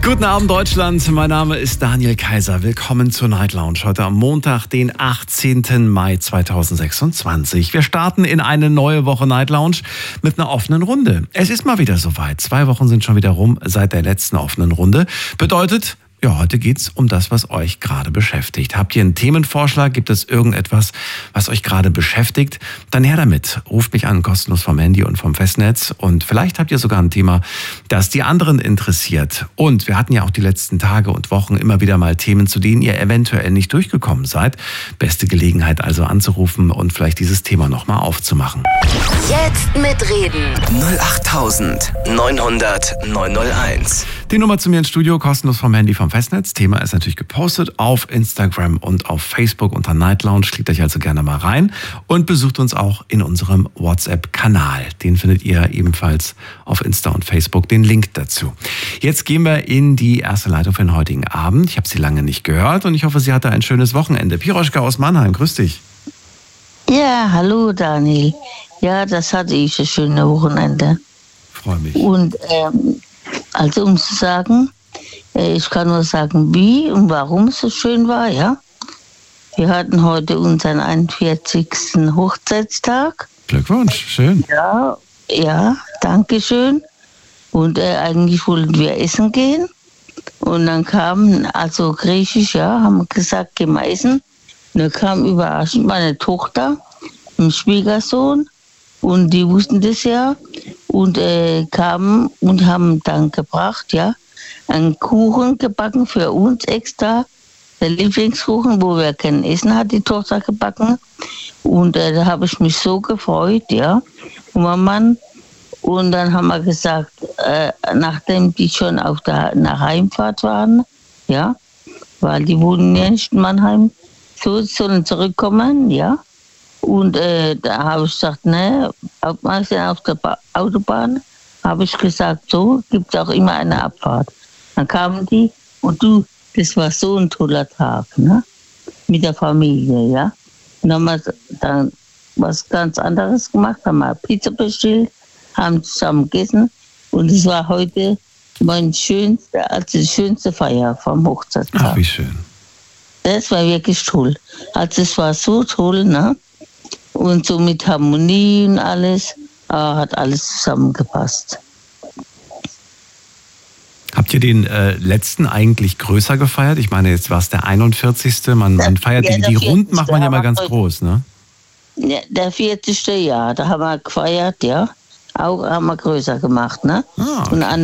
Guten Abend, Deutschland. Mein Name ist Daniel Kaiser. Willkommen zur Night Lounge. Heute am Montag, den 18. Mai 2026. Wir starten in eine neue Woche Night Lounge mit einer offenen Runde. Es ist mal wieder soweit. 2 Wochen sind schon wieder rum seit der letzten offenen Runde. Bedeutet, ja, heute geht's um das, was euch gerade beschäftigt. Habt ihr einen Themenvorschlag? Gibt es irgendetwas, was euch gerade beschäftigt? Dann her damit. Ruft mich an, kostenlos vom Handy und vom Festnetz. Und vielleicht habt ihr sogar ein Thema, das die anderen interessiert. Und wir hatten ja auch die letzten Tage und Wochen immer wieder mal Themen, zu denen ihr eventuell nicht durchgekommen seid. Beste Gelegenheit also anzurufen und vielleicht dieses Thema nochmal aufzumachen. Jetzt mitreden. 08900 901. Die Nummer zu mir ins Studio, kostenlos vom Handy vom Festnetz. Thema ist natürlich gepostet auf Instagram und auf Facebook unter Night Lounge. Klickt euch also gerne mal rein und besucht uns auch in unserem WhatsApp-Kanal. Den findet ihr ebenfalls auf Insta und Facebook, den Link dazu. Jetzt gehen wir in die erste Leitung für den heutigen Abend. Ich habe sie lange nicht gehört und ich hoffe, sie hatte ein schönes Wochenende. Piroschka aus Mannheim, grüß dich. Ja, hallo Daniel. Ja, das hatte ich, ein schönes Wochenende. Freue mich. Und also um zu sagen, ich kann nur sagen, wie und warum es so schön war, ja. Wir hatten heute unseren 41. Hochzeitstag. Glückwunsch, schön. Ja, danke schön. Und eigentlich wollten wir essen gehen. Und dann kam, also griechisch, ja, haben wir gesagt, gehen wir essen. Und dann kam überraschend meine Tochter, mein Schwiegersohn. Und die wussten das ja und kamen und haben dann gebracht, ja, einen Kuchen gebacken für uns extra. Der Lieblingskuchen, wo wir kein Essen hat die Tochter gebacken. Und da habe ich mich so gefreut, ja, und mein Mann. Und dann haben wir gesagt, nachdem die schon auf der Heimfahrt waren, ja, weil die wohnen ja nicht in Mannheim, so sollen zurückkommen, ja. Und da habe ich gesagt, ne, auf der Autobahn habe ich gesagt, so gibt es auch immer eine Abfahrt. Dann kamen die und das war so ein toller Tag, ne, mit der Familie, ja. Und dann haben wir dann was ganz anderes gemacht, haben wir Pizza bestellt, haben zusammen gegessen und es war heute die schönste Feier vom Hochzeitstag. Ach, wie schön. Das war wirklich toll. Also es war so toll, ne. Und so mit Harmonie und alles, hat alles zusammengepasst. Habt ihr den letzten eigentlich größer gefeiert? Ich meine, jetzt war es der 41. Man feiert ja, die Runden macht man ja mal ganz groß, ne? Ja, der 40. Ja, da haben wir gefeiert, ja. Auch haben wir größer gemacht, ne? Ah, okay. Und